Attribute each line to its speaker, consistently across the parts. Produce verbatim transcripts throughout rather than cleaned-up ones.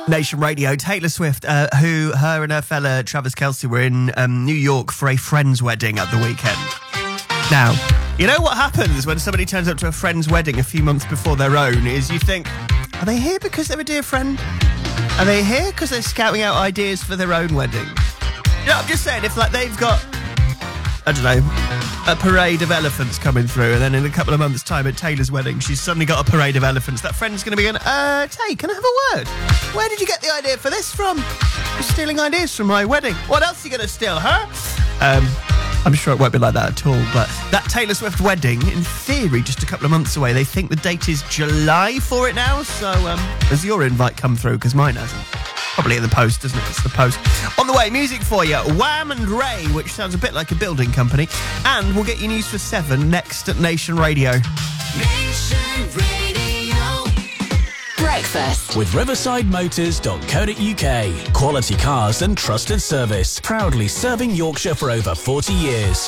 Speaker 1: Nation Radio. Taylor Swift, uh, who her and her fella Travis Kelce were in um, New York for a friend's wedding at the weekend. Now, you know what happens when somebody turns up to a friend's wedding a few months before their own is you think, are they here because they're a dear friend? Are they here because they're scouting out ideas for their own wedding? You know, I'm just saying, if like they've got, I don't know, a parade of elephants coming through, and then in a couple of months' time at Taylor's wedding, she's suddenly got a parade of elephants, that friend's going to be going, uh, Tay, can I have a word? Where did you get the idea for this from? You're stealing ideas from my wedding. What else are you going to steal, huh? Um, I'm sure it won't be like that at all, but that Taylor Swift wedding, in theory, just a couple of months away. They think the date is July for it now, so um, has your invite come through? Because mine hasn't. Probably in the post, doesn't it? It's the post. On the way, music for you. Wham and Ray, which sounds a bit like a building company. And we'll get you news for seven next at Nation Radio.
Speaker 2: Nation Radio.
Speaker 3: Breakfast with riverside motors dot co dot uk. Quality cars and trusted service. Proudly serving Yorkshire for over forty years.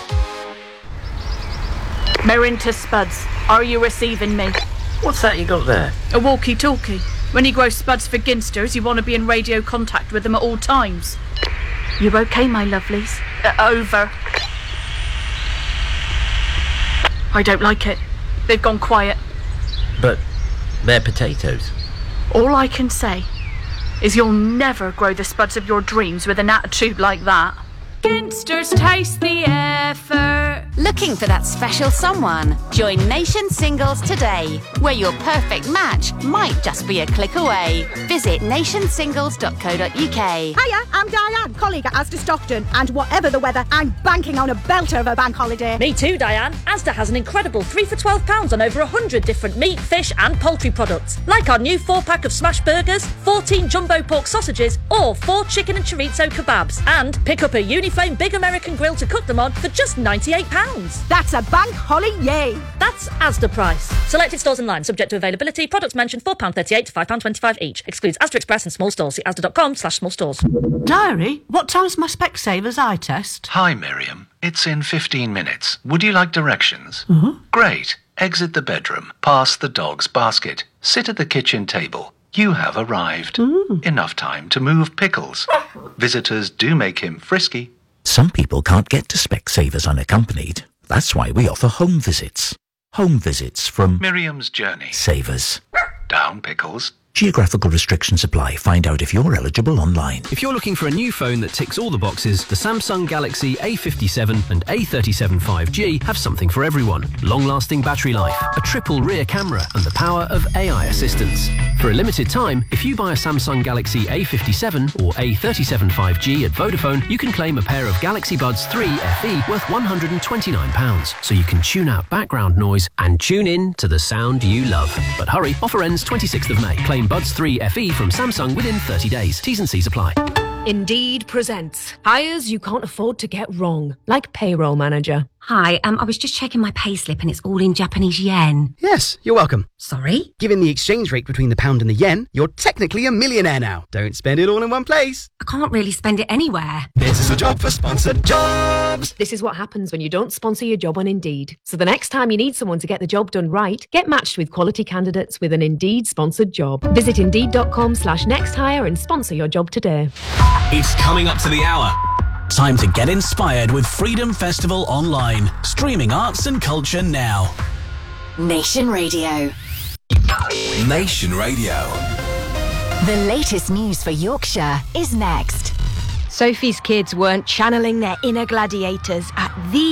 Speaker 4: Merinta Spuds, are you receiving me?
Speaker 5: What's that you got there?
Speaker 4: A walkie-talkie. When you grow spuds for ginsters, you want to be in radio contact with them at all times. You okay, my lovelies? Uh, over. I don't like it. They've gone quiet.
Speaker 5: But they're potatoes.
Speaker 4: All I can say is you'll never grow the spuds of your dreams with an attitude like that. Ginsters taste the effort.
Speaker 6: Looking for that special someone? Join Nation Singles today, where your perfect match might just be a click away. Visit nation singles dot co dot uk.
Speaker 7: Hiya, I'm Diane, colleague at Asda Stockton, and whatever the weather, I'm banking on a belter of a bank holiday.
Speaker 8: Me too, Diane. Asda has an incredible three for twelve pounds on over one hundred different meat, fish and poultry products, like our new four pack of smash burgers, fourteen jumbo pork sausages, or four chicken and chorizo kebabs. And pick up a Uniflame Big American Grill to cook them on for just ninety-eight pounds.
Speaker 7: That's a bank holly yay.
Speaker 8: That's Asda price. Selected stores online, subject to availability. Products mentioned four pounds thirty-eight to five pounds twenty-five each. Excludes Asda Express and small stores. See asda dot com slash small stores.
Speaker 9: Diary, what time's my Specsavers eye test?
Speaker 10: Hi, Miriam. It's in fifteen minutes. Would you like directions?
Speaker 9: Mm-hmm.
Speaker 10: Great. Exit the bedroom, past the dog's basket, sit at the kitchen table. You have arrived.
Speaker 9: Mm.
Speaker 10: Enough time to move pickles. Visitors do make him frisky.
Speaker 11: Some people can't get to Specsavers unaccompanied. That's why we offer home visits. Home visits from
Speaker 10: Miriam's Journey.
Speaker 11: Savers.
Speaker 10: Down pickles.
Speaker 11: Geographical restrictions apply. Find out if you're eligible online.
Speaker 12: If you're looking for a new phone that ticks all the boxes, the Samsung Galaxy A fifty-seven and A thirty-seven five G have something for everyone. Long-lasting battery life, a triple rear camera, and the power of A I assistance. For a limited time, if you buy a Samsung Galaxy A fifty-seven or A thirty-seven five G at Vodafone, you can claim a pair of Galaxy Buds three F E worth one hundred twenty-nine pounds, so you can tune out background noise and tune in to the sound you love. But hurry, offer ends twenty-sixth of May. Claim Buds three F E from Samsung within thirty days. T's and C's apply.
Speaker 13: Indeed presents hires you can't afford to get wrong, like payroll manager.
Speaker 14: Hi, um, I was just checking my payslip and it's all in Japanese yen.
Speaker 15: Yes, you're welcome.
Speaker 14: Sorry?
Speaker 15: Given the exchange rate between the pound and the yen, you're technically a millionaire now. Don't spend it all in one place.
Speaker 14: I can't really spend it anywhere.
Speaker 15: This is a job for sponsored jobs.
Speaker 13: This is what happens when you don't sponsor your job on Indeed. So the next time you need someone to get the job done right, get matched with quality candidates with an Indeed sponsored job. Visit indeed.com slash next hire and sponsor your job today.
Speaker 3: It's coming up to the hour. Time to get inspired with Freedom Festival Online. Streaming arts and culture now.
Speaker 6: Nation Radio.
Speaker 2: Nation Radio.
Speaker 6: The latest news for Yorkshire is next.
Speaker 16: Sophie's kids weren't channeling their inner gladiators at the